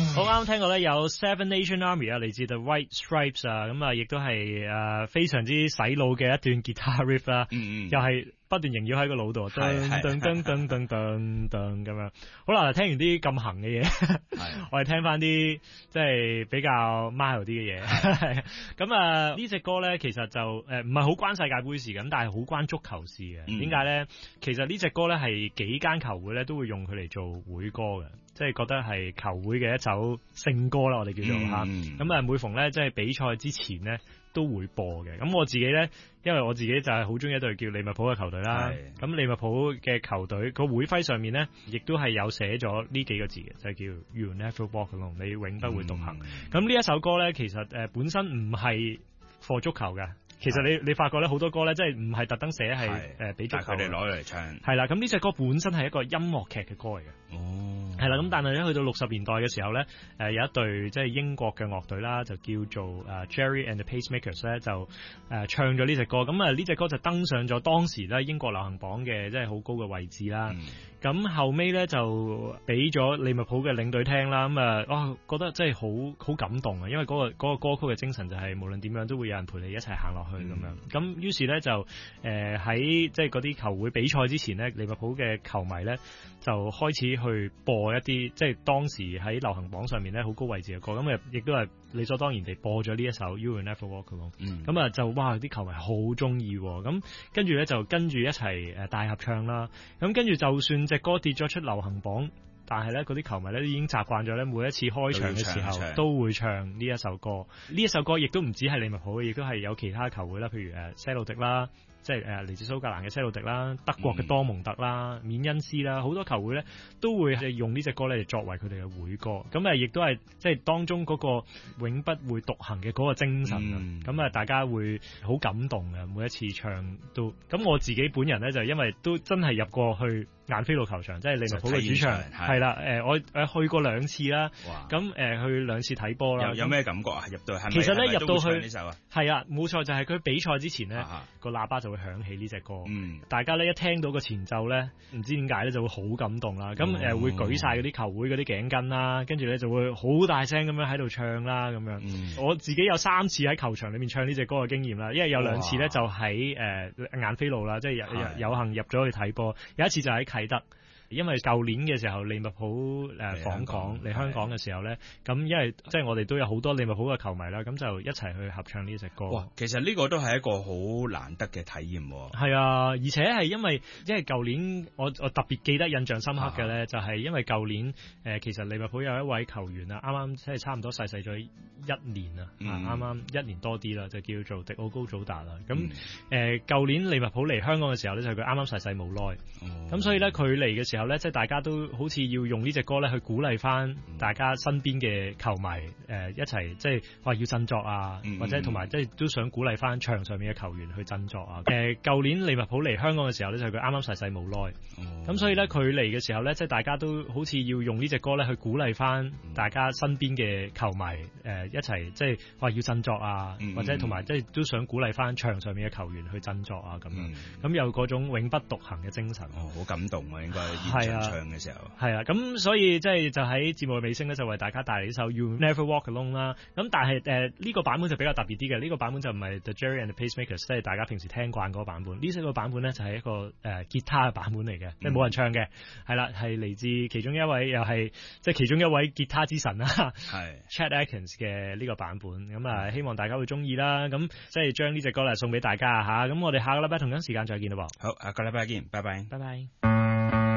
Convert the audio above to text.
好啱聽過咧，有 Seven Nation Army 啊，嚟自 The White Stripes 啊，咁啊，亦都係非常之洗腦嘅一段吉他 riff 啦，又係不斷縈繞喺個腦度，噔噔噔噔噔噔噔咁樣。好啦，聽完啲咁行嘅嘢，我哋聽翻啲即係比較 mild 啲嘅嘢。咁啊，呢隻歌咧其實就唔係好關世界盃事咁，但係好關足球事嘅。點解咧？其實呢隻歌咧係幾間球會咧都會用佢嚟做會歌嘅，即係覺得係球會嘅一首聖歌啦，我哋叫做嚇。咁啊，每逢咧即係比賽之前咧都會播嘅。咁我自己咧，因為我自己就係好中意一隊叫利物浦嘅球隊啦。咁利物浦嘅球隊個會徽上面咧，亦都係有寫咗呢幾個字嘅，就係叫 You'll Never Walk Alone， 你永不會獨行。咁呢一首歌咧，其實本身唔係課足球嘅。其實你發覺咧，好多歌咧，即係唔係特登寫係俾足球，佢哋攞嚟唱。係啦，咁呢隻歌本身係一個音樂劇嘅歌嚟嘅。哦，係啦，咁但係咧去到60年代嘅時候咧，有一隊即係英國嘅樂隊啦，就叫做Gerry and the Pacemakers 咧，就唱咗呢隻歌。咁呢隻歌就登上咗當時咧英國流行榜嘅即係好高嘅位置啦。咁後尾咧就俾咗利物浦嘅領隊聽啦。咁覺得真係好感動啊，因為嗰個歌曲嘅精神就係無論點樣都會有人陪你一齊行落去咁樣。咁於是咧就喺即係嗰啲球會比賽之前咧，利物浦嘅球迷咧就開始去播一啲即係當時喺流行榜上面咧好高位置嘅歌。咁亦都係理所當然地播咗呢一首 You Will Never Walk Alone。咁就哇啲球迷好中意。咁跟住咧就跟住一齊大合唱啦。咁跟住就算隻歌跌咗出流行榜，但係咧嗰啲球迷咧已經習慣咗咧，每一次開場嘅時候都會唱呢一首歌。呢一首歌亦都唔止係利物浦，亦都係有其他球會啦，譬如西路迪啦，即係嚟自蘇格蘭嘅西路迪啦，德國嘅多蒙特啦，緬恩斯啦，好多球會咧都會用呢隻歌咧作為佢哋嘅會歌。咁亦都係即係當中嗰個永不會獨行嘅嗰個精神啊。咁大家會好感動嘅，每一次唱都。咁我自己本人咧就因為都真係入過去晏菲路球場，即係利物浦嘅主場，係啦。我去過2次啦。咁去2次睇波啦。有咩感覺啊？入到係咪？其實咧入到去係啊，冇錯，就係佢比賽之前咧個喇叭就會響起呢隻歌。大家咧一聽到個前奏咧，唔知點解咧就會好感動啦。咁會舉晒嗰啲球會嗰啲頸巾啦，跟住咧就會好大聲咁樣喺度唱啦咁樣。我自己有3次喺球場裏面唱呢隻歌嘅經驗啦，因為有2次咧就喺晏菲路啦，即係有幸入咗去睇波。有一次就喺啟德。因為舊年嘅時候利物浦訪港嚟香港嘅時候咧，咁因為即係我哋都有好多利物浦嘅球迷啦，咁就一齊去合唱呢隻歌。哇， 其實呢個都係一個好難得嘅體驗。 係啊，而且係因為舊年我特別記得印象深刻嘅咧，就係因為舊年其實利物浦有一位球員啊，啱啱即係差唔多逝世咗1年啊，啱啱1年多啲啦，就叫做迪奧高祖達啦。咁舊年利物浦嚟香港嘅時候咧，就係佢啱啱逝世冇耐，咁所以咧佢嚟嘅時候咧，即係大家都好似要用呢隻歌咧去鼓勵翻大家身邊嘅球迷，一齊即係話要振作啊，或者同埋即係都想鼓勵翻場上面嘅球員去振作啊。舊年利物浦嚟香港嘅時候咧，就係佢啱啱逝世冇耐，咁所以咧佢嚟嘅時候咧，即係大家都好似要用呢隻歌咧去鼓勵翻大家身邊嘅球迷，一齊即係話要振作啊，或者同埋即係都想鼓勵翻場上面嘅球員去振作啊咁樣。咁有嗰種永不獨行嘅精神。 好感動啊，應該。係啊，唱嘅時候係啊，咁所以即係就喺節目嘅尾聲咧，就為大家帶嚟呢首 You Never Walk Alone 啦。咁但係呢個版本就比較特別啲嘅，呢個版本就唔係 The Gerry and the Pacemakers， 即係大家平時聽慣嗰個版本。呢首個版本咧就係一個吉他嘅版本嚟嘅，即係冇人唱嘅，係啦，係嚟自其中一位又係即係其中一位吉他之神啦，係 Chet Atkins 嘅呢個版本。咁希望大家會中意啦。咁即係將呢隻歌嚟送俾大家嚇。咁我哋下個禮拜同樣時間再見啦噃。 好，下個禮拜見，拜拜， 拜拜。